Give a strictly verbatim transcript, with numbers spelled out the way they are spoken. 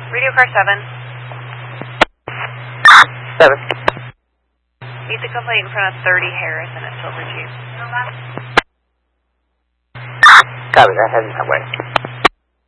Radio car seven. Seven. Meet the complaint in front of thirty Harrison at Silver Jeep. Copy that, heading that way.